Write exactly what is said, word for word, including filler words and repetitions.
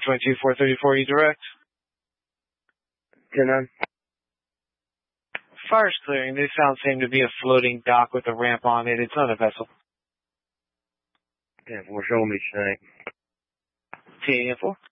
twenty-two four thirty-four, you direct. ten nine. Fire's clearing. They found same to be a floating dock with a ramp on it. It's not a vessel. ten four, show me snake. T A four.